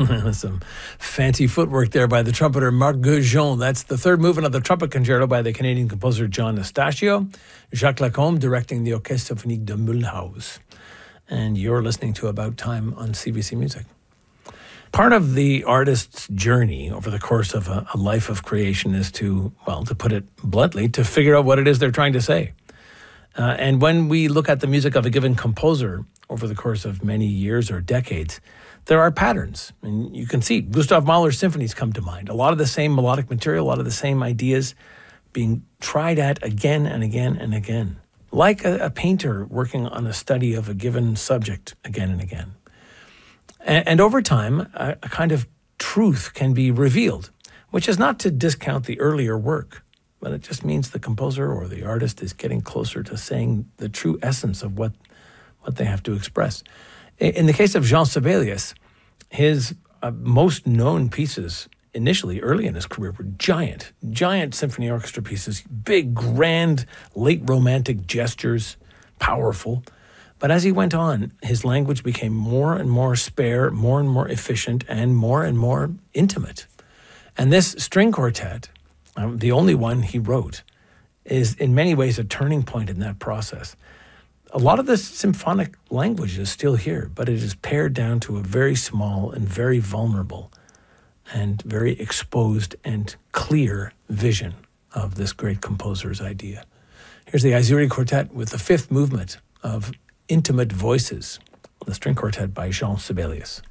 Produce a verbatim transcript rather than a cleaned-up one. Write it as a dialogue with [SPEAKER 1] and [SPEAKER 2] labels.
[SPEAKER 1] Some fancy footwork there by the trumpeter Marc Geujon. That's the third movement of the trumpet concerto by the Canadian composer John Anastacio. Jacques Lacombe directing the Orchestre Symphonique de Mulhouse. And you're listening to About Time on C B C Music. Part of the artist's journey over the course of a, a life of creation is to, well, to put it bluntly, to figure out what it is they're trying to say. Uh, and when we look at the music of a given composer over the course of many years or decades, there are patterns. And you can see Gustav Mahler's symphonies come to mind. A lot of the same melodic material, a lot of the same ideas being tried at again and again and again. Like a, a painter working on a study of a given subject again and again. And, and over time, a, a kind of truth can be revealed, which is not to discount the earlier work, but it just means the composer or the artist is getting closer to saying the true essence of what, what they have to express. In the case of Jean Sibelius, his uh, most known pieces initially, early in his career, were giant, giant symphony orchestra pieces, big, grand, late romantic gestures, powerful. But as he went on, his language became more and more spare, more and more efficient, and more and more intimate. And this string quartet, um, the only one he wrote, is in many ways a turning point in that process. A lot of the symphonic language is still here, but it is pared down to a very small and very vulnerable and very exposed and clear vision of this great composer's idea. Here's the Aizuri Quartet with the fifth movement of Intimate Voices, the string quartet by Jean Sibelius.